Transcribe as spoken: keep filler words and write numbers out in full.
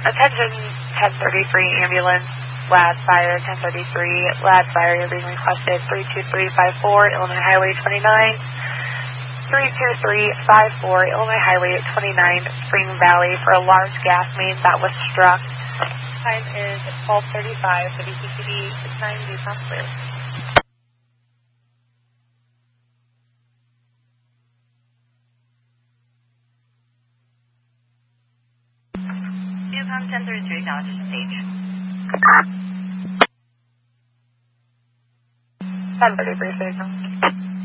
Attention ten thirty-three ambulance, lad fire ten thirty-three, lad fire, you're being requested three two three five four, Illinois Highway twenty-nine, three two three five four, Illinois Highway twenty-nine, Spring Valley, for a large gas main that was struck. Time is twelve thirty-five, W C C D six nine zero, sounds clear. Vietcom ten thirty-three, acknowledge the stage. ten thirty-three, station.